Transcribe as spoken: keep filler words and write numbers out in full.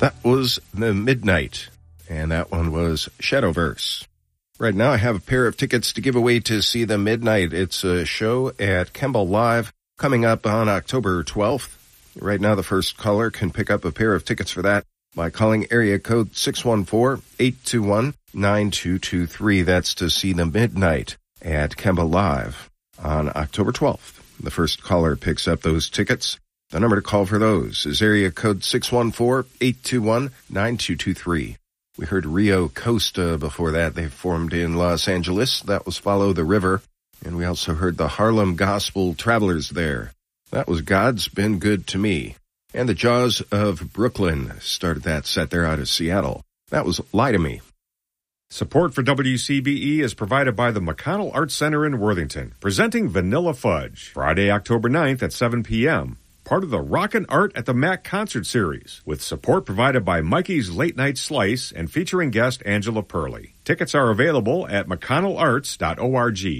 That was The Midnight, and that one was Shadowverse. Right now I have a pair of tickets to give away to see The Midnight. It's a show at Kemba Live coming up on October twelfth. Right now the first caller can pick up a pair of tickets for that by calling area code six one four, eight two one, nine two two three. That's to see The Midnight at Kemba Live on October twelfth. The first caller picks up those tickets. The number to call for those is area code six one four, eight two one, nine two two three. We heard Rio Costa before that. They formed in Los Angeles. That was Follow the River. And we also heard the Harlem Gospel Travelers there. That was God's Been Good to Me. And the Jaws of Brooklyn started that set there out of Seattle. That was Lie to Me. Support for W C B E is provided by the McConnell Arts Center in Worthington, presenting Vanilla Fudge, Friday, October ninth at seven p.m., part of the Rockin' Art at the Mac concert series, with support provided by Mikey's Late Night Slice and featuring guest Angela Purley. Tickets are available at mcconnell arts dot org.